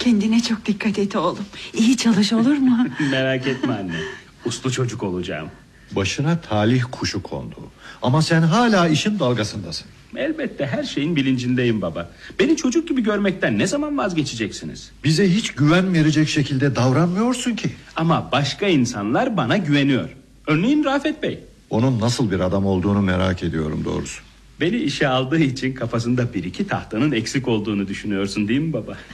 Kendine çok dikkat et oğlum. İyi çalış, olur mu? Merak etme anne. Uslu çocuk olacağım. Başına talih kuşu kondu. Ama sen hala işin dalgasındasın. Elbette her şeyin bilincindeyim baba. Beni çocuk gibi görmekten ne zaman vazgeçeceksiniz? Bize hiç güven verecek şekilde davranmıyorsun ki. Ama başka insanlar bana güveniyor. Örneğin Rafet Bey. Onun nasıl bir adam olduğunu merak ediyorum doğrusu. Beni işe aldığı için kafasında bir iki tahtanın eksik olduğunu düşünüyorsun değil mi baba?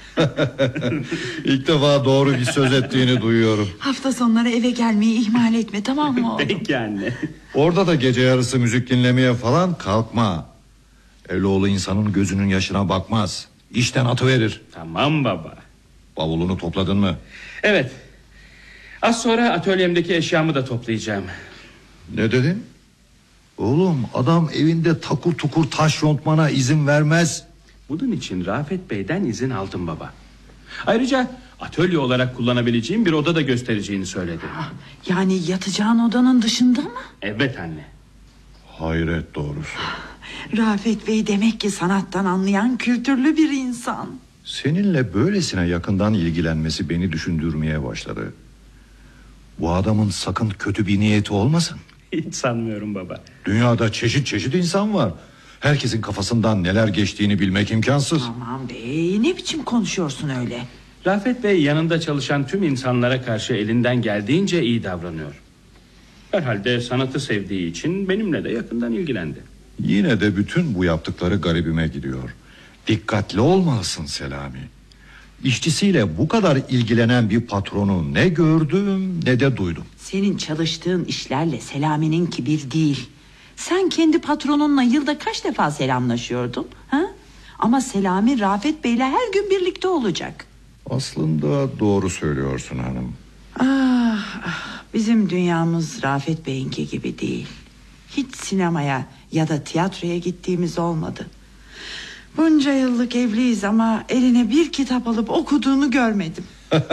İlk defa doğru bir söz ettiğini duyuyorum. Hafta sonları eve gelmeyi ihmal etme, tamam mı oğlum? Peki anne. Orada da gece yarısı müzik dinlemeye falan kalkma. Evloğlu insanın gözünün yaşına bakmaz. İşten atıverir. Tamam baba. Bavulunu topladın mı? Evet. Az sonra atölyemdeki eşyamı da toplayacağım. Ne dedin? Oğlum adam evinde takur tukur taş yontmana izin vermez. Bunun için Rafet Bey'den izin aldım baba. Ayrıca atölye olarak kullanabileceğim bir oda da göstereceğini söyledi. Yani yatacağın odanın dışında mı? Evet anne. Hayret doğrusu. Rafet Bey demek ki sanattan anlayan kültürlü bir insan. Seninle böylesine yakından ilgilenmesi beni düşündürmeye başladı. Bu adamın sakın kötü bir niyeti olmasın. Hiç sanmıyorum baba. Dünyada çeşit çeşit insan var. Herkesin kafasından neler geçtiğini bilmek imkansız. Aman bey, ne biçim konuşuyorsun öyle? Rafet Bey yanında çalışan tüm insanlara karşı elinden geldiğince iyi davranıyor. Herhalde sanatı sevdiği için benimle de yakından ilgilendi. Yine de bütün bu yaptıkları garibime gidiyor. Dikkatli olmalısın Selami. İşçisiyle bu kadar ilgilenen bir patronu ne gördüm ne de duydum. Senin çalıştığın işlerle Selami'ninki bir değil. Sen kendi patronunla yılda kaç defa selamlaşıyordun? Ha? Ama Selami Rafet Bey'le her gün birlikte olacak. Aslında doğru söylüyorsun hanım. Bizim dünyamız Rafet Bey'inki gibi değil. Hiç sinemaya ya da tiyatroya gittiğimiz olmadı. Bunca yıllık evliyiz ama eline bir kitap alıp okuduğunu görmedim.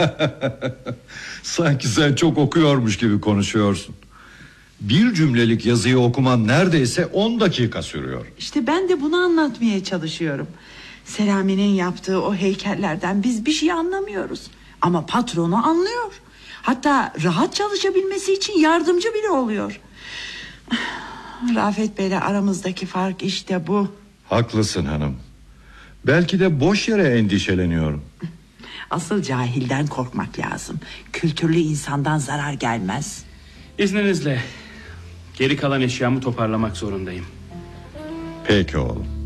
Sanki sen çok okuyormuş gibi konuşuyorsun. Bir cümlelik yazıyı okuman neredeyse 10 dakika sürüyor. İşte ben de bunu anlatmaya çalışıyorum. Selami'nin yaptığı o heykellerden biz bir şey anlamıyoruz. Ama patronu anlıyor. Hatta rahat çalışabilmesi için yardımcı bile oluyor. Rafet Bey'le aramızdaki fark işte bu. Haklısın hanım. Belki de boş yere endişeleniyorum. Asıl cahilden korkmak lazım. Kültürlü insandan zarar gelmez. İzninizle geri kalan eşyamı toparlamak zorundayım. Peki oğlum.